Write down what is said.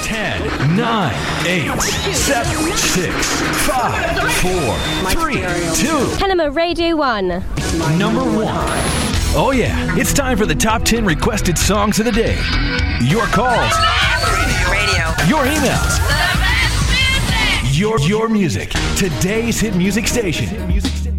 10, 9, 8, 7, 6, 5, 4, 3, 2. Kenema Radio 1. Number 1. Oh yeah, it's time for the top 10 requested songs of the day. Your calls. Radio. Your emails. Your music. Today's hit music station.